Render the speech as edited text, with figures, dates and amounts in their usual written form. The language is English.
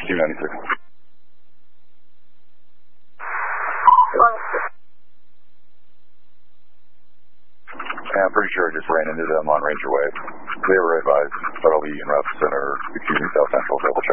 296. Yeah, I'm pretty sure I just ran into them on Ranger Way. They were advised Federal V and Route Center, South Central, double check.